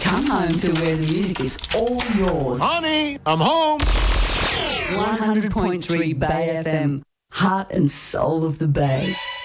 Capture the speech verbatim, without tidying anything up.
Come home to where the music is all yours. Honey, I'm home. one hundred point three Bay F M, heart and soul of the Bay.